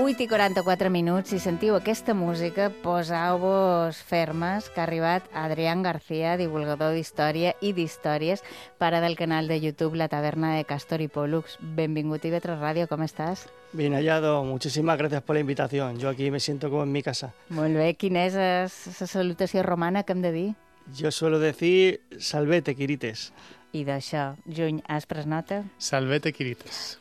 8:44, si sentiu aquesta música, poseu-vos fermes, que ha arribat Adrián García, divulgador d'història i d'històries, pare del canal de YouTube La Taberna de Castor y Pollux. Benvingut a IB3 Radio, com estàs? Bien hallado, muchísimas gracias por la invitación. Yo aquí me siento como en mi casa. Molt bé, quina és la salutació romana que hem de dir? Yo suelo decir salvete, Quirites. I d'això, juny, has pres nota? Salvete, Quirites.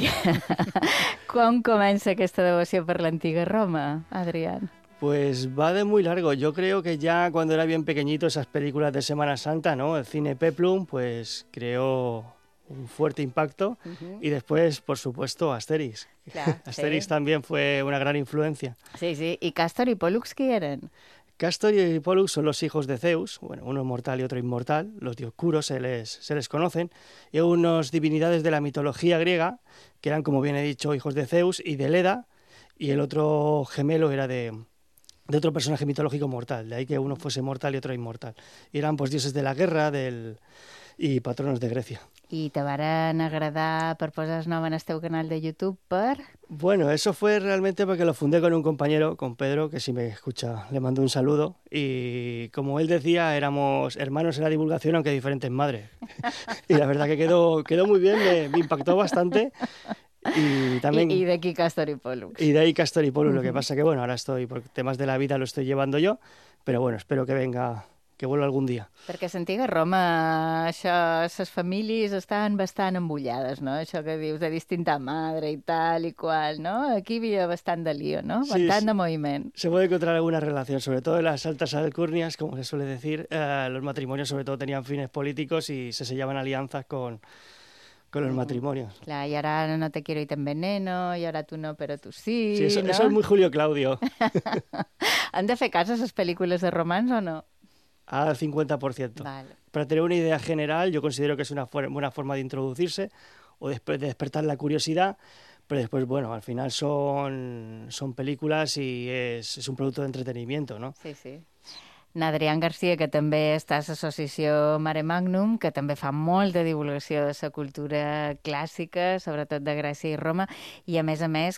Quan comença aquesta devoció per l'antiga Roma, Adrián? Pues va de muy largo. Yo creo que ya cuando era bien pequeñito, esas películas de Semana Santa, ¿no? El cine Peplum, pues creó un fuerte impacto. Y después, por supuesto, Asterix. Clar, Asterix sí. también fue una gran influencia. Sí, sí. I Castor i Pollux qui eren? Castor y Pollux son los hijos de Zeus, bueno, uno mortal y otro inmortal, los dioscuros se les conocen, y unas divinidades de la mitología griega, que eran, como bien he dicho, hijos de Zeus y de Leda, y el otro gemelo era de otro personaje mitológico mortal, de ahí que uno fuese mortal y otro inmortal. Y eran pues dioses de la guerra y patronos de Grecia. I te varen agradar per posar nom en el teu canal de YouTube per... Bueno, eso fue realmente porque lo fundé con un compañero, con Pedro, que si me escucha le mando un saludo. Y como él decía, éramos hermanos en la divulgación, aunque diferentes madres. Y la verdad que quedó muy bien, me impactó bastante. Y también... I d'aquí Castor i Pollux. Y de ahí Castor y Pollux. Lo que pasa que, bueno, ahora por temas de la vida lo estoy llevando yo, pero bueno, espero que venga... que vuelva algun dia. Perquè a l'antiga Roma, les famílies estaven bastant embullades, no? Això que dius de distinta madre i tal i qual, no? Aquí hi havia bastant de lío, no? Sí, Bastant de moviment. Se puede encontrar alguna relación, sobre todo en las altas alcurnias, como se suele decir, los matrimonios sobre todo tenían fines políticos y se sellaban alianzas con los matrimonios. Clar, i ara no te quiero y te enveneno, i ara tu no, però tu sí, Sí, no? eso es muy Julio Claudio. Han de fer cas a les pel·lícules de romans o no? Al 50%. Vale. Para tener una idea general, yo considero que es una buena forma de introducirse o de despertar la curiosidad, pero después, bueno, al final son películas y es un producto de entretenimiento, ¿no? Sí, sí. N'Adrián García, que també està a l'associació Mare Magnum, que també fa molt de divulgació de la cultura clàssica, sobretot de Grècia i Roma, i a més,